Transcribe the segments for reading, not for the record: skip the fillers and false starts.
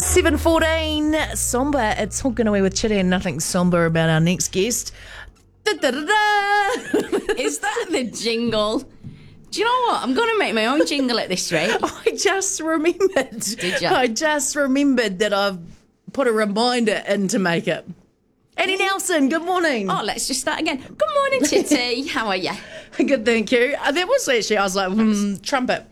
7:14, somber. It's Talking Away with Chitty and nothing somber about our next guest. Da-da-da-da. Is that the jingle? Do you know what? I'm going to make my own jingle at this rate. I just remembered. Did you? I just remembered that I've put a reminder in to make it. Annie Nelson, good morning. Oh, let's just start again. Good morning, Chitty. How are you? Good, thank you. That was actually, I was like, trumpet.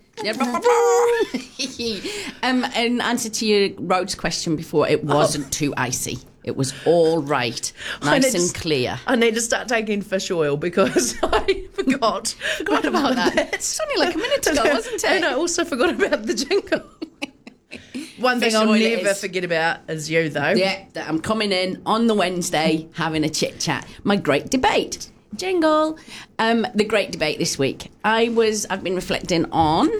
In answer to your roads question before, it wasn't too icy. It was all right, nice and clear. I need to start taking fish oil because I forgot about that. It's only like a minute ago, wasn't it? And I also forgot about the jingle. One thing I'll never forget about is you, though. Yeah, that I'm coming in on the Wednesday having a chit chat. My great debate. Jingle. The great debate this week. I've been reflecting on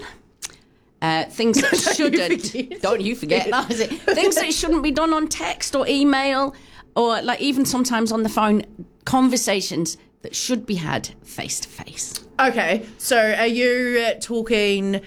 things that shouldn't. Don't you forget that, is it? Things that shouldn't be done on text or email or like even sometimes on the phone. Conversations that should be had face to face. Okay, so are you talking,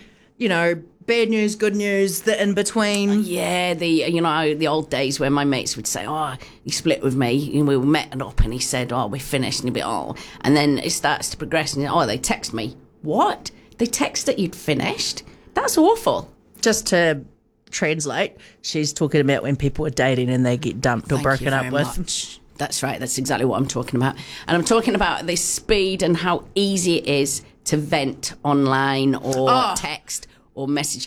bad news, good news, the in between? Yeah, the old days where my mates would say, "Oh, he split with me," and we met up, and he said, "Oh, we're finished," and he'd be, "Oh," and then it starts to progress, and they text me. What? They text that you'd finished? That's awful. Just to translate, she's talking about when people are dating and they get dumped or broken up with. Much. That's right. That's exactly what I'm talking about, and I'm talking about the speed and how easy it is to vent online or text. Or message,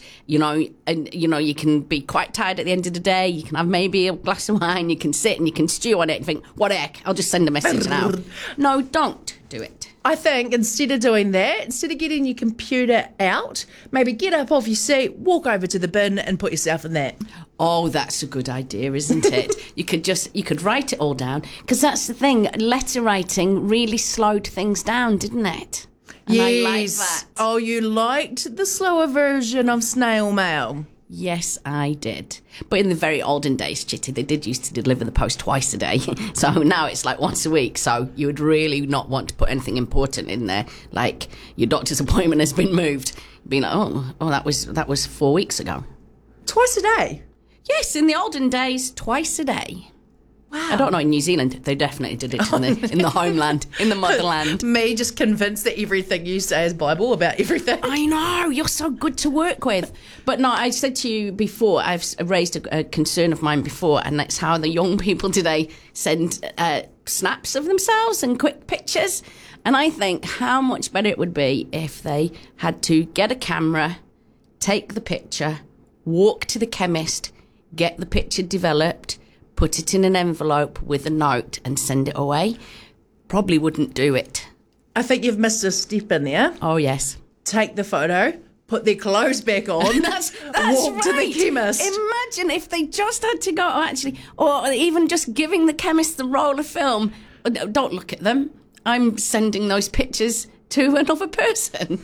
and you can be quite tired at the end of the day. You can have maybe a glass of wine. You can sit and you can stew on it and think, "What the heck? I'll just send a message now." No, don't do it. I think instead of doing that, instead of getting your computer out, maybe get up off your seat, walk over to the bin, and put yourself in that. Oh, that's a good idea, isn't it? You could write it all down because that's the thing. Letter writing really slowed things down, didn't it? And yes. I like that. Oh, you liked the slower version of snail mail? Yes, I did. But in the very olden days, Chitty, they did used to deliver the post twice a day. So now it's like once a week. So you would really not want to put anything important in there, like your doctor's appointment has been moved. You'd be like, oh, that was 4 weeks ago. Twice a day? Yes, in the olden days, twice a day. Wow. I don't know, in New Zealand, they definitely did it in the homeland, in the motherland. Me just convinced that everything you say is Bible about everything. I know, you're so good to work with. But no, I said to you before, I've raised a concern of mine before, and that's how the young people today send snaps of themselves and quick pictures. And I think how much better it would be if they had to get a camera, take the picture, walk to the chemist, get the picture developed, put it in an envelope with a note and send it away. Probably wouldn't do it. I think you've missed a step in there. Oh, yes. Take the photo, put their clothes back on, that's walk to the chemist. Imagine if they just had to go, or even just giving the chemist the roll of film. Don't look at them. I'm sending those pictures to another person.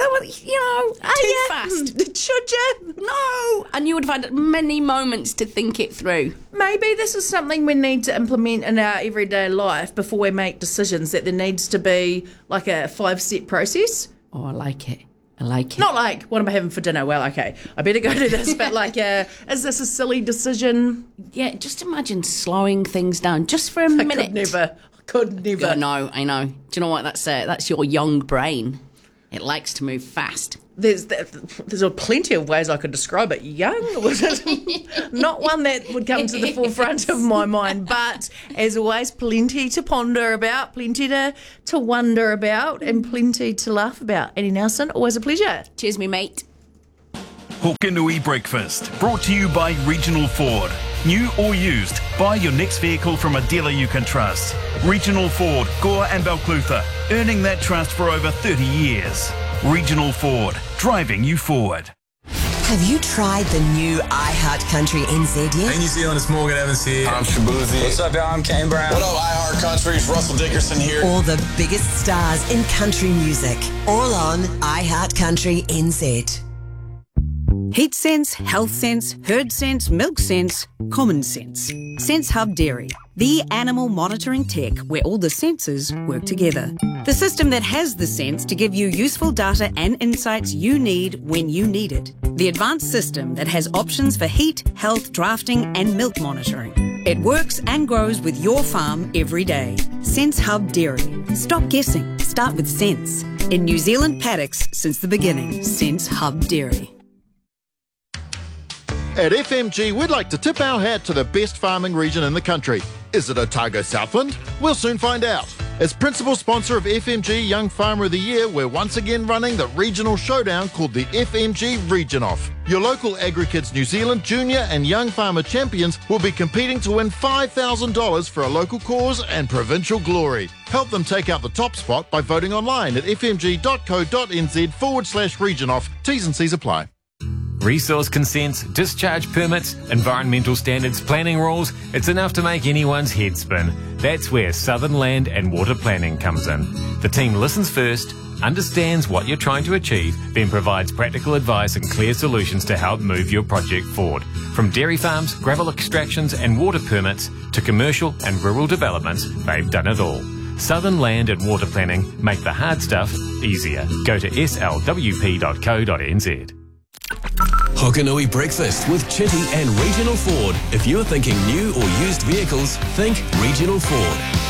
Too fast. Should you? No. And you would have had many moments to think it through. Maybe this is something we need to implement in our everyday life before we make decisions, that there needs to be like a 5-step process. Oh, I like it. Not like, what am I having for dinner? Well, okay, I better go do this. But like, is this a silly decision? Yeah, just imagine slowing things down just for a minute. Could never. No, I know. Do you know what? That's your young brain. It likes to move fast. There's plenty of ways I could describe it. Young was not one that would come to the forefront of my mind, but as always, plenty to ponder about, plenty to wonder about, and plenty to laugh about. Annie Nelson, always a pleasure. Cheers, me mate. Hokanui Breakfast, brought to you by Regional Ford. New or used, buy your next vehicle from a dealer you can trust. Regional Ford, Gore and Balclutha, earning that trust for over 30 years. Regional Ford, driving you forward. Have you tried the new iHeart Country NZ yet? Hey New Zealand, it's Morgan Evans here. I'm Shabuzi. What's up, y'all? I'm Kane Brown. What up, iHeart Country? It's Russell Dickerson here. All the biggest stars in country music, all on iHeart Country NZ. Heat sense, health sense, herd sense, milk sense, common sense. Sense Hub Dairy, the animal monitoring tech where all the senses work together. The system that has the sense to give you useful data and insights you need when you need it. The advanced system that has options for heat, health, drafting and milk monitoring. It works and grows with your farm every day. Sense Hub Dairy. Stop guessing. Start with sense. In New Zealand paddocks since the beginning. Sense Hub Dairy. At FMG, we'd like to tip our hat to the best farming region in the country. Is it Otago Southland? We'll soon find out. As principal sponsor of FMG Young Farmer of the Year, we're once again running the regional showdown called the FMG Region Off. Your local AgriKids New Zealand junior and young farmer champions will be competing to win $5,000 for a local cause and provincial glory. Help them take out the top spot by voting online at fmg.co.nz/region off. T's and C's apply. Resource consents, discharge permits, environmental standards, planning rules, it's enough to make anyone's head spin. That's where Southern Land and Water Planning comes in. The team listens first, understands what you're trying to achieve, then provides practical advice and clear solutions to help move your project forward. From dairy farms, gravel extractions and water permits to commercial and rural developments, they've done it all. Southern Land and Water Planning make the hard stuff easier. Go to slwp.co.nz. Hokanui Breakfast with Chitty and Regional Ford. If you're thinking new or used vehicles, think Regional Ford.